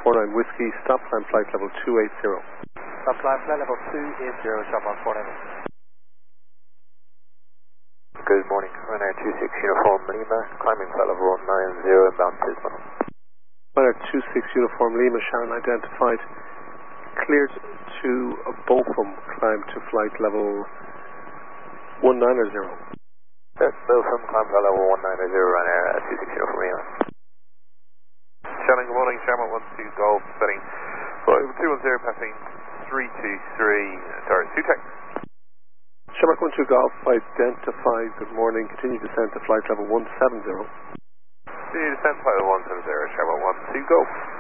149 Whiskey, stop climb flight level 280. Stop climb flight level 280, shop 149. Good morning, Ryanair 26 Uniform Lima, climbing flight level 190, inbound Tisman. Ryanair 26 Uniform Lima, Shannon identified, cleared to Bochum, climb to flight level 190. Bochum, climb flight level 190, Ryanair 26 Uniform Lima. Shannon, good morning, Sharma 12 Golf, setting flight level 210, passing 2 tech. Shamrock 12 Golf, identified, good morning, continue descent to flight level 170. Continue descent, flight level 170, Sharma 12 Golf.